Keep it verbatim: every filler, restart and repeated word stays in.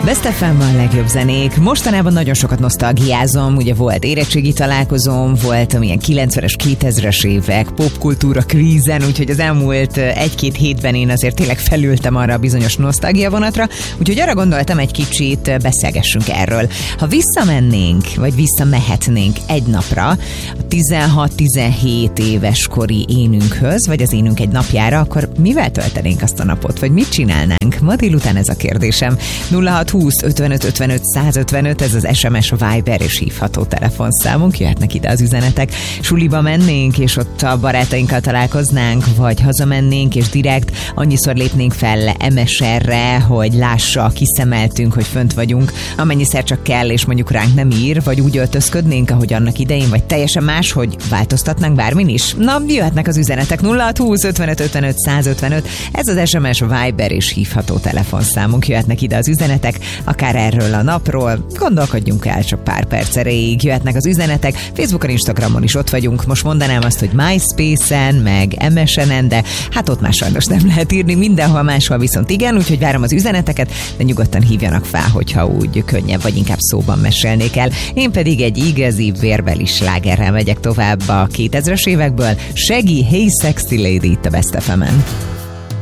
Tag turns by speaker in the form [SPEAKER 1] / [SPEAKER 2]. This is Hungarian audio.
[SPEAKER 1] Best ef em a legjobb zenék. Mostanában nagyon sokat nosztalgiázom, ugye volt érettségi találkozóm, volt amilyen kilencvenes, kétezres évek, popkultúra kvízen, úgyhogy az elmúlt egy-két hétben én azért tényleg felültem arra a bizonyos nosztalgia vonatra, úgyhogy arra gondoltam, egy kicsit beszélgessünk erről. Ha visszamennénk, vagy visszamehetnénk egy napra a tizenhat-tizenhét éves kori énünkhöz, vagy az énünk egy napjára, akkor mivel töltenénk azt a napot, vagy mit csinálnánk? Ma délután ez a kérdésem. nulla hat húsz ötvenöt ötvenöt százötvenöt, ez az es em es, Viber és hívható telefonszámunk, jöhetnek ide az üzenetek. Suliba mennénk, és ott a barátainkkal találkoznánk, vagy hazamennénk, és direkt annyiszor lépnénk fel em es erre, hogy lássa, kiszemeltünk, hogy fönt vagyunk, amennyiszer csak kell, és mondjuk ránk nem ír, vagy úgy öltözködnénk, ahogy annak idején, vagy teljesen más, hogy változtatnánk bármin is. Na, jöhetnek az üzenetek. nulla hat húsz ötvenöt ötvenöt százötvenöt, ez az es em es, Viber és hívható telefonszámunk, jöhetnek ide az üzenetek, akár erről a napról, gondolkodjunk el csak pár perc erejéig, jöhetnek az üzenetek, Facebookon, Instagramon is ott vagyunk, most mondanám azt, hogy MySpace-en, meg em es en-en, de hát ott már sajnos nem lehet írni, mindenhol máshol viszont igen, úgyhogy várom az üzeneteket, de nyugodtan hívjanak fel, hogyha úgy könnyebb, vagy inkább szóban mesélnék el. Én pedig egy igazi vérbeli slágerrel megyek tovább a kétezres évekből, Shaggy, Hey Sexy Lady itt a Best ef em-en.